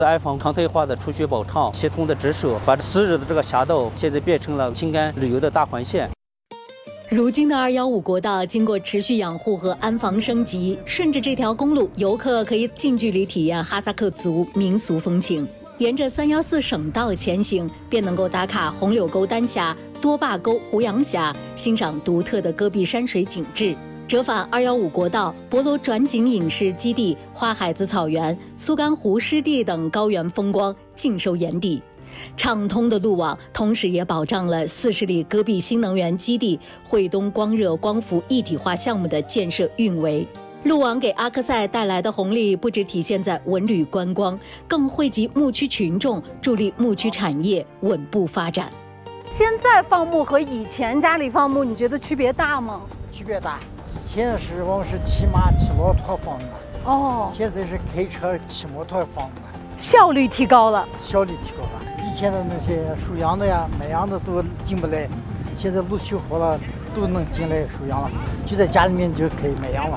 安放常态化的储蓄保障系统的支设，把昔日的这个峡道现在变成了情感旅游的大环线。 如今的215国道经过持续养护和安防升级，顺着这条公路，游客可以近距离体验哈萨克族民俗风情。沿着314省道前行，便能够打卡红柳沟丹霞、多坝沟胡杨峡，欣赏独特的戈壁山水景致。折返215国道，博罗转景影视基地、花海子草原、苏干湖湿地等高原风光尽收眼底。畅通的路网，同时也保障了40里戈壁新能源基地惠东光热光伏一体化项目的建设运维。路网给阿克塞带来的红利，不只体现在文旅观光，更惠及牧区群众，助力牧区产业稳步发展。 现在放牧和以前家里放牧，你觉得区别大吗？ 区别大，以前是我们是骑马骑骆驼放的，现在是开车骑摩托放的， 效率提高了。 以前的那些属羊的呀、买羊的都进不来，现在路修好了，都能进来属羊了，就在家里面就可以买羊了。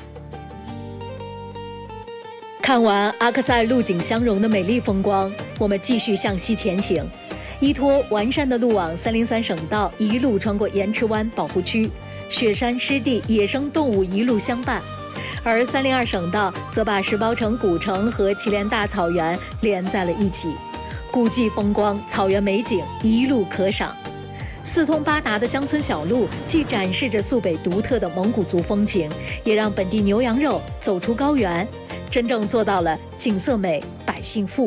看完阿克塞路景相融的美丽风光，我们继续向西前行。依托完善的路网，303省道一路穿过盐池湾保护区，雪山湿地、野生动物一路相伴；而302省道则把石包城古城和祁连大草原连在了一起，古迹风光、草原美景一路可赏。四通八达的乡村小路，既展示着肃北独特的蒙古族风情，也让本地牛羊肉走出高原，真正做到了景色美、百姓富。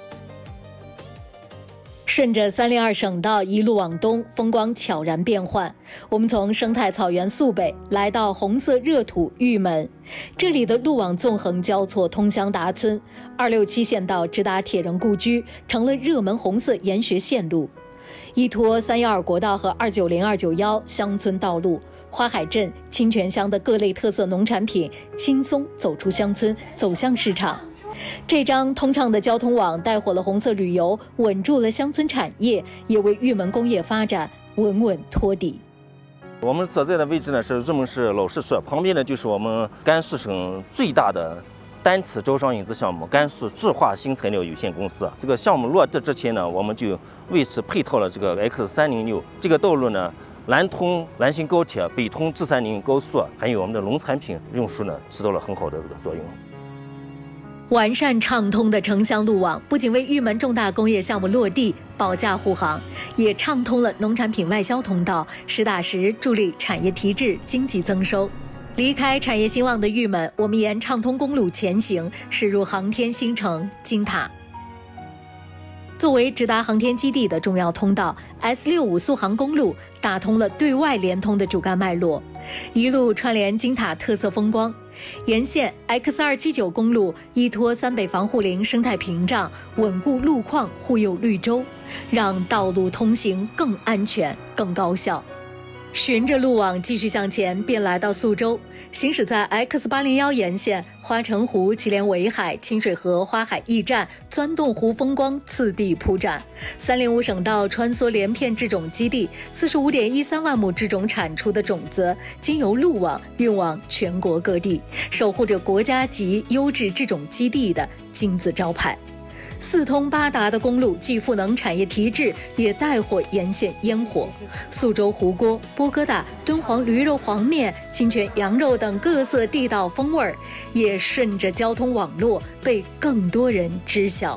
顺着302省道一路往东，风光悄然变换。我们从生态草原肃北来到红色热土玉门，这里的路网纵横交错，通乡达村。267县道直达铁人故居，成了热门红色研学线路。依托312国道和290、291乡村道路，花海镇、清泉乡的各类特色农产品轻松走出乡村，走向市场。这张通畅的交通网带火了红色旅游，稳住了乡村产业，也为玉门工业发展稳稳托底。 我们所在的位置呢是玉门市老市区，旁边呢就是我们甘肃省最大的单次招商引资项目甘肃智化新材料有限公司。这个项目落地之前呢，我们就为此配套了这个 X306这个道路呢，南通兰新高铁，北通G30高速，还有我们的农产品运输呢，起到了很好的这个作用。 完善畅通的城乡路网，不仅为玉门重大工业项目落地保驾护航，也畅通了农产品外销通道，实打实助力产业提质、经济增收。离开产业兴旺的玉门，我们沿畅通公路前行，驶入航天新城金塔。作为直达航天基地的重要通道， S65 速航公路打通了对外联通的主干脉络，一路串联金塔特色风光。沿线 X279 公路依托三北防护林生态屏障，稳固路况，护佑绿洲，让道路通行更安全、更高效。循着路网继续向前，便来到宿州。行驶在 X801 沿线，花城湖、祁连围海、清水河、花海驿站、钻洞湖风光次第铺展。305省道穿梭连片制种基地，45.13万亩制种产出的种子，经由路网运往全国各地，守护着国家级优质制种基地的金字招牌。四通八达的公路既赋能产业提质，也带火沿线烟火。宿州湖锅、波疙瘩、敦煌驴肉黄面、清泉羊肉等各色地道风味，也顺着交通网络被更多人知晓。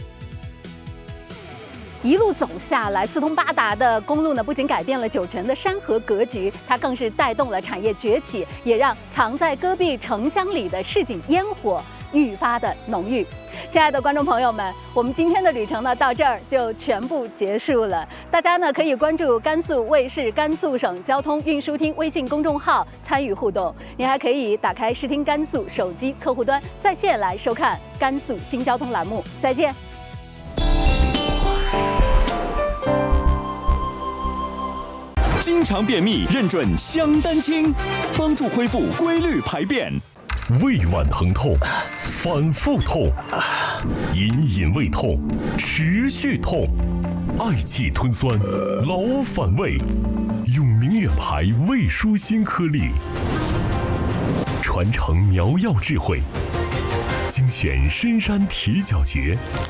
一路走下来，四通八达的公路呢，不仅改变了酒泉的山河格局，它更是带动了产业崛起，也让藏在戈壁城乡里的市井烟火愈发的浓郁。亲爱的观众朋友们，我们今天的旅程呢到这儿就全部结束了。大家呢可以关注甘肃卫视甘肃省交通运输厅微信公众号参与互动，您还可以打开视听甘肃手机客户端在线来收看甘肃新交通栏目。再见。 经常便秘认准香丹清，帮助恢复规律排便。 胃脘疼痛，反复痛，隐隐胃痛，持续痛，嗳气吞酸，老反胃，用明远牌胃舒心颗粒，传承苗药智慧，精选深山铁角蕨，